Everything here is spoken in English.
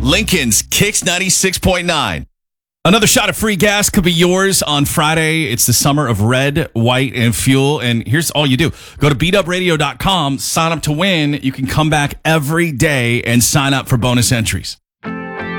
Lincoln's Kicks 96.9. Another shot of free gas could be yours on Friday. It's the summer of red, white, and fuel. And here's all you do. Go to beatupradio.com, sign up to win. You can come back every day and sign up for bonus entries.